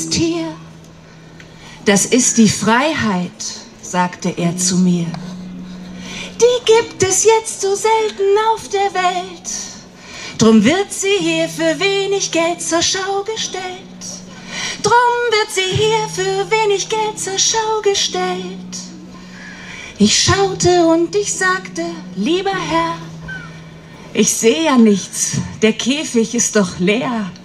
Hier, das ist die Freiheit, sagte er zu mir. Die gibt es jetzt so selten auf der Welt. Drum wird sie hier für wenig Geld zur Schau gestellt. Drum wird sie hier für wenig Geld zur Schau gestellt. Ich schaute und ich sagte, lieber Herr, ich sehe ja nichts, der Käfig ist doch leer.